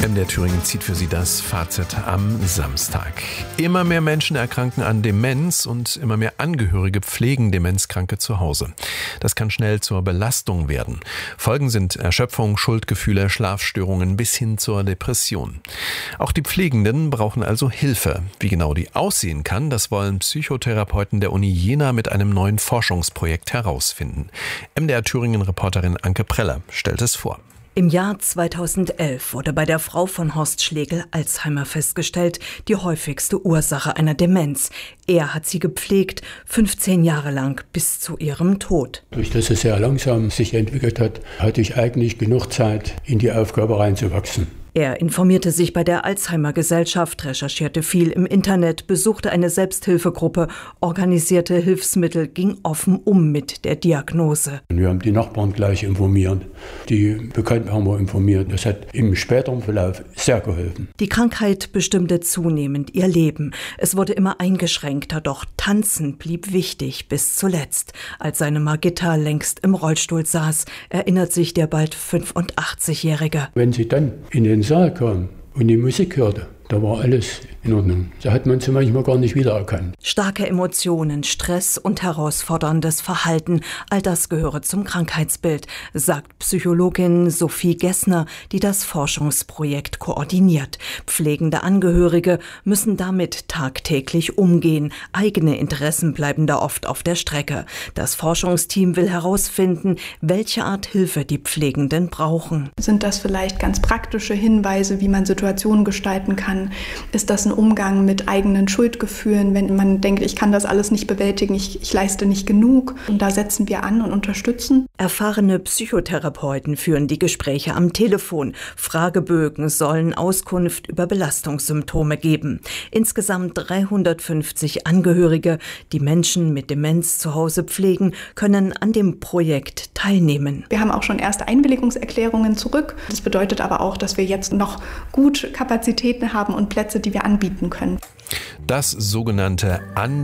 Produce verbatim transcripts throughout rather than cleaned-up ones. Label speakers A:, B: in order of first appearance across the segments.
A: M D R Thüringen zieht für Sie das Fazit am Samstag. Immer mehr Menschen erkranken an Demenz und immer mehr Angehörige pflegen Demenzkranke zu Hause. Das kann schnell zur Belastung werden. Folgen sind Erschöpfung, Schuldgefühle, Schlafstörungen bis hin zur Depression. Auch die Pflegenden brauchen also Hilfe. Wie genau die aussehen kann, das wollen Psychotherapeuten der Uni Jena mit einem neuen Forschungsprojekt herausfinden. M D R Thüringen-Reporterin Anke Preller stellt es vor.
B: Im Jahr zweitausendelf wurde bei der Frau von Horst Schlegel Alzheimer festgestellt, die häufigste Ursache einer Demenz. Er hat sie gepflegt, fünfzehn Jahre lang, bis zu ihrem Tod.
C: Durch das es sehr langsam sich entwickelt hat, hatte ich eigentlich genug Zeit, in die Aufgabe reinzuwachsen.
B: Er informierte sich bei der Alzheimer-Gesellschaft, recherchierte viel im Internet, besuchte eine Selbsthilfegruppe, organisierte Hilfsmittel, ging offen um mit der Diagnose.
C: Wir haben die Nachbarn gleich informiert, die Bekannten haben wir informiert. Das hat im späteren Verlauf sehr geholfen.
B: Die Krankheit bestimmte zunehmend ihr Leben. Es wurde immer eingeschränkter, doch Tanzen blieb wichtig bis zuletzt. Als seine Margitta längst im Rollstuhl saß, erinnert sich der bald fünfundachtzigjährige.
C: Wenn sie dann in den Saal kam und die Musik hörte, da war alles in Ordnung. Da hat man sie manchmal gar nicht wiedererkannt.
B: Starke Emotionen, Stress und herausforderndes Verhalten, all das gehöre zum Krankheitsbild, sagt Psychologin Sophie Gessner, die das Forschungsprojekt koordiniert. Pflegende Angehörige müssen damit tagtäglich umgehen. Eigene Interessen bleiben da oft auf der Strecke. Das Forschungsteam will herausfinden, welche Art Hilfe die Pflegenden brauchen.
D: Sind das vielleicht ganz praktische Hinweise, wie man Situationen gestalten kann? Ist das ein Umgang mit eigenen Schuldgefühlen, wenn man denkt, ich kann das alles nicht bewältigen, ich, ich leiste nicht genug? Und da setzen wir an und unterstützen.
B: Erfahrene Psychotherapeuten führen die Gespräche am Telefon. Fragebögen sollen Auskunft über Belastungssymptome geben. Insgesamt dreihundertfünfzig Angehörige, die Menschen mit Demenz zu Hause pflegen, können an dem Projekt teilnehmen.
D: Wir haben auch schon erste Einwilligungserklärungen zurück. Das bedeutet aber auch, dass wir jetzt noch gut Kapazitäten haben und Plätze, die wir anbieten können.
A: Das sogenannte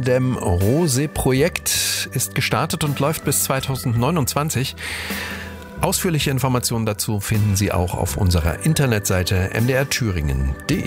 A: Andem-Rose-Projekt ist gestartet und läuft bis zweitausendneunundzwanzig. Ausführliche Informationen dazu finden Sie auch auf unserer Internetseite m d r thüringen punkt d e.